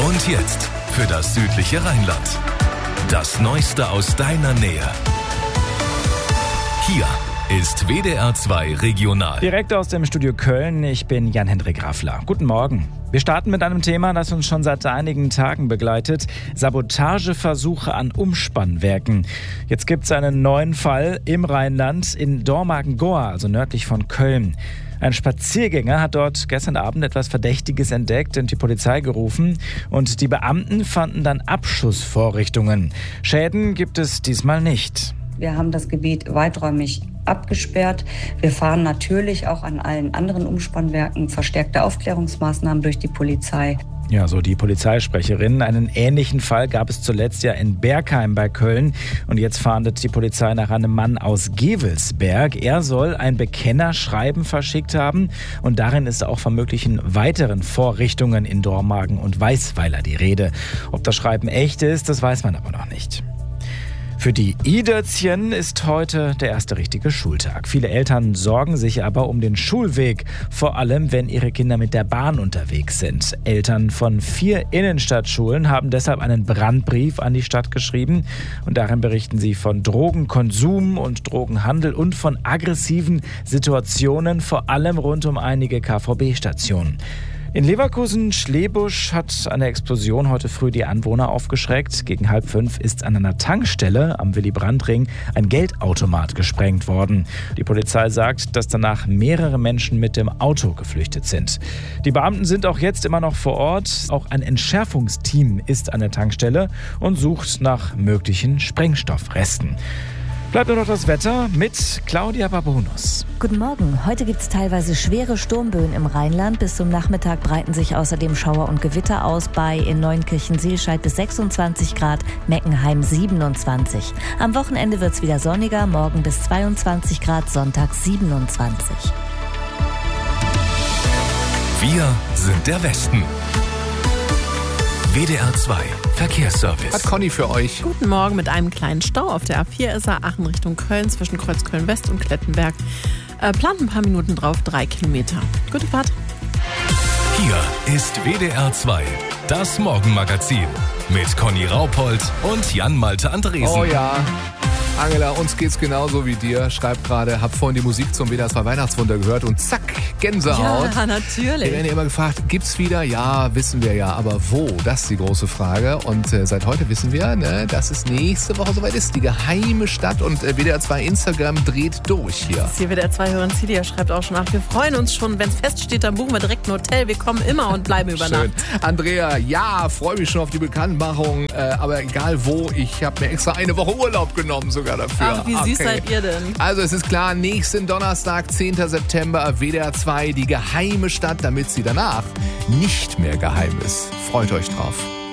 Und jetzt für das südliche Rheinland. Das Neueste aus deiner Nähe. Hier ist WDR 2 Regional. Direkt aus dem Studio Köln, ich bin Jan-Hendrik Raffler. Guten Morgen. Wir starten mit einem Thema, das uns schon seit einigen Tagen begleitet. Sabotageversuche an Umspannwerken. Jetzt gibt es einen neuen Fall im Rheinland in Dormagen-Goa, also nördlich von Köln. Ein Spaziergänger hat dort gestern Abend etwas Verdächtiges entdeckt und die Polizei gerufen. Und die Beamten fanden dann Abschussvorrichtungen. Schäden gibt es diesmal nicht. Wir haben das Gebiet weiträumig abgesperrt. Wir fahren natürlich auch an allen anderen Umspannwerken verstärkte Aufklärungsmaßnahmen durch die Polizei. Ja, so die Polizeisprecherin. Einen ähnlichen Fall gab es zuletzt ja in Bergheim bei Köln. Und jetzt fahndet die Polizei nach einem Mann aus Gevelsberg. Er soll ein Bekennerschreiben verschickt haben. Und darin ist auch von möglichen weiteren Vorrichtungen in Dormagen und Weißweiler die Rede. Ob das Schreiben echt ist, das weiß man aber noch nicht. Für die Idötzchen ist heute der erste richtige Schultag. Viele Eltern sorgen sich aber um den Schulweg, vor allem wenn ihre Kinder mit der Bahn unterwegs sind. Eltern von 4 Innenstadtschulen haben deshalb einen Brandbrief an die Stadt geschrieben. Und darin berichten sie von Drogenkonsum und Drogenhandel und von aggressiven Situationen, vor allem rund um einige KVB-Stationen. In Leverkusen-Schlebusch hat eine Explosion heute früh die Anwohner aufgeschreckt. Gegen 4:30 ist an einer Tankstelle am Willy-Brandt-Ring ein Geldautomat gesprengt worden. Die Polizei sagt, dass danach mehrere Menschen mit dem Auto geflüchtet sind. Die Beamten sind auch jetzt immer noch vor Ort. Auch ein Entschärfungsteam ist an der Tankstelle und sucht nach möglichen Sprengstoffresten. Bleibt nur noch das Wetter mit Claudia Babonus. Guten Morgen. Heute gibt es teilweise schwere Sturmböen im Rheinland. Bis zum Nachmittag breiten sich außerdem Schauer und Gewitter aus. Bei in Neunkirchen-Seelscheid bis 26 Grad, Meckenheim 27. Am Wochenende wird es wieder sonniger, morgen bis 22 Grad, Sonntag 27. Wir sind der Westen. WDR 2 Verkehrsservice. Hat Conny für euch. Guten Morgen. Mit einem kleinen Stau auf der A4 ist Aachen Richtung Köln zwischen Kreuzköln-West und Klettenberg. Plant ein paar Minuten drauf, 3 Kilometer. Gute Fahrt. Hier ist WDR 2, das Morgenmagazin mit Conny Raupold und Jan-Malte Andresen. Oh ja, Angela, uns geht's genauso wie dir. Schreibt gerade, hab vorhin die Musik zum WDR 2 Weihnachtswunder gehört und zack, Gänsehaut. Ja, natürlich. Wir werden ja immer gefragt, gibt's wieder? Ja, wissen wir ja, aber wo? Das ist die große Frage. Und seit heute wissen wir, dass es nächste Woche soweit ist. Die geheime Stadt und WDR 2 Instagram dreht durch hier. Das ist hier WDR 2-Hörerin Celia schreibt auch schon nach. Wir freuen uns schon, wenn es feststeht, dann buchen wir direkt ein Hotel. Wir kommen immer und bleiben über Nacht. Andrea, ja, freue mich schon auf die Bekanntmachung. Aber egal wo, ich habe mir extra eine Woche Urlaub genommen sogar dafür. Ach, wie süß seid ihr denn? Also es ist klar, nächsten Donnerstag, 10. September, WDR 2, die geheime Stadt, damit sie danach nicht mehr geheim ist. Freut euch drauf.